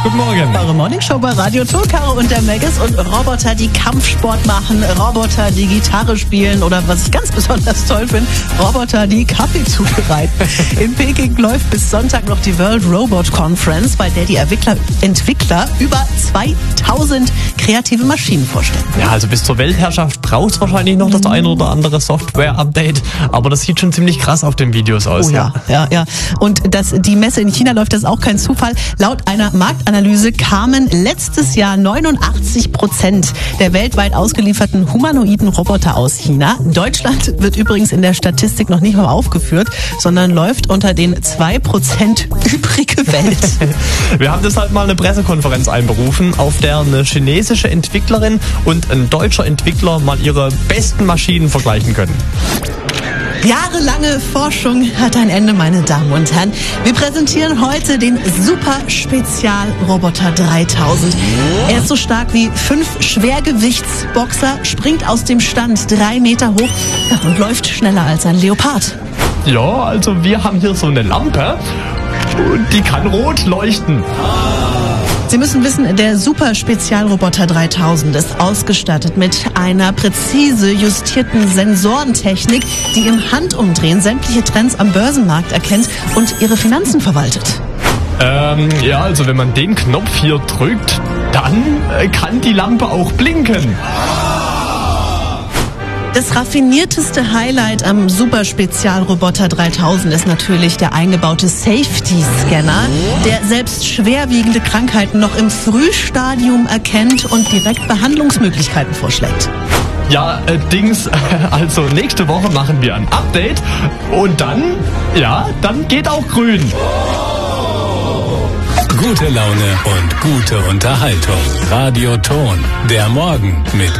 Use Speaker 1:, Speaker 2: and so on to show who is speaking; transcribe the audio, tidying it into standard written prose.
Speaker 1: Guten Morgen.
Speaker 2: Eure Morningshow bei Radio Ton, Caro und der Megas und Roboter, die Kampfsport machen, Roboter, die Gitarre spielen oder was ich ganz besonders toll finde, Roboter, die Kaffee zubereiten. In Peking läuft bis Sonntag noch die World Robot Conference, bei der die Entwickler über 2000 kreative Maschinen vorstellen.
Speaker 1: Ja, also bis zur Weltherrschaft braucht es wahrscheinlich noch das eine oder andere Software-Update, aber das sieht schon ziemlich krass auf den Videos aus.
Speaker 2: Oh ja. Und die Messe in China läuft, das ist auch kein Zufall. Laut einer Marktanalyse kamen letztes Jahr 89% der weltweit ausgelieferten humanoiden Roboter aus China. Deutschland wird übrigens in der Statistik noch nicht mal aufgeführt, sondern läuft unter den 2% übrige Welt.
Speaker 1: Wir haben deshalb mal eine Pressekonferenz einberufen, auf der eine chinesische Entwicklerin und ein deutscher Entwickler mal ihre besten Maschinen vergleichen können.
Speaker 2: Jahrelange Forschung hat ein Ende, meine Damen und Herren. Wir präsentieren heute den Super-Spezial-Roboter 3000. Er ist so stark wie 5 Schwergewichtsboxer, springt aus dem Stand 3 Meter hoch und läuft schneller als ein Leopard.
Speaker 1: Ja, also wir haben hier so eine Lampe und die kann rot leuchten.
Speaker 2: Sie müssen wissen, der Super-Spezialroboter 3000 ist ausgestattet mit einer präzise justierten Sensorentechnik, die im Handumdrehen sämtliche Trends am Börsenmarkt erkennt und ihre Finanzen verwaltet.
Speaker 1: Ja, also wenn man den Knopf hier drückt, dann kann die Lampe auch blinken.
Speaker 2: Das raffinierteste Highlight am Super-Spezialroboter 3000 ist natürlich der eingebaute Safety-Scanner, der selbst schwerwiegende Krankheiten noch im Frühstadium erkennt und direkt Behandlungsmöglichkeiten vorschlägt.
Speaker 1: Ja, also nächste Woche machen wir ein Update und dann geht auch grün.
Speaker 3: Gute Laune und gute Unterhaltung. Radio Ton, der Morgen mit